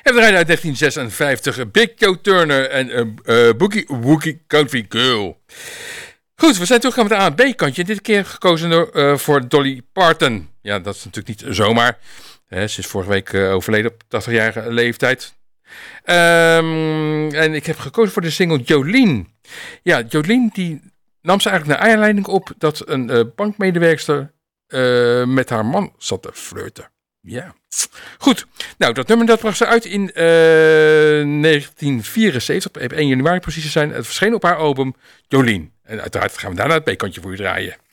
En we rijden uit 1956 Big Joe Turner en Boogie Woogie Country Girl. Goed, we zijn terug aan het B-kantje. Dit keer gekozen voor Dolly Parton. Ja, dat is natuurlijk niet zomaar. Ze is vorige week overleden op 80-jarige leeftijd. En ik heb gekozen voor de single Jolene. Ja, Jolene die nam ze eigenlijk naar aanleiding op dat een bankmedewerkster met haar man zat te flirten. Ja, goed. Nou, dat nummer dat bracht ze uit in 1974, op 1 januari precies te zijn. Het verscheen op haar album Jolene. En uiteraard gaan we daarna het B-kantje voor u draaien.